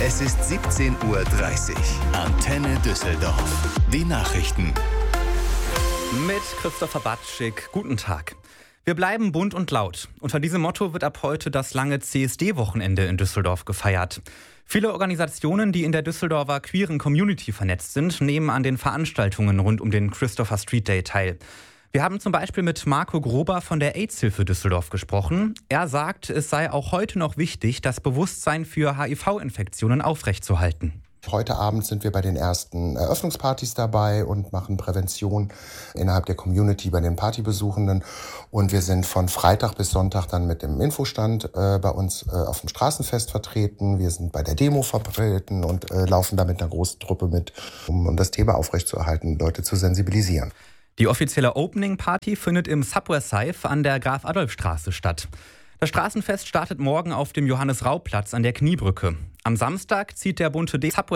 Es ist 17:30 Uhr. Antenne Düsseldorf. Die Nachrichten. Mit Christopher Batschik. Guten Tag. Wir bleiben bunt und laut. Unter diesem Motto wird ab heute das lange CSD-Wochenende in Düsseldorf gefeiert. Viele Organisationen, die in der Düsseldorfer queeren Community vernetzt sind, nehmen an den Veranstaltungen rund um den Christopher Street Day teil. Wir haben zum Beispiel mit Marco Grober von der AIDS-Hilfe Düsseldorf gesprochen. Er sagt, es sei auch heute noch wichtig, das Bewusstsein für HIV-Infektionen aufrechtzuerhalten. Heute Abend sind wir bei den ersten Eröffnungspartys dabei und machen Prävention innerhalb der Community bei den Partybesuchenden. Und wir sind von Freitag bis Sonntag dann mit dem Infostand bei uns auf dem Straßenfest vertreten. Wir sind bei der Demo vertreten und laufen da mit einer großen Truppe mit, um das Thema aufrechtzuerhalten, Leute zu sensibilisieren. Die offizielle Opening-Party findet im Subway Seife an der Graf-Adolf-Straße statt. Das Straßenfest startet morgen auf dem Johannes-Rau-Platz an der Kniebrücke. Am Samstag zieht der bunte Subway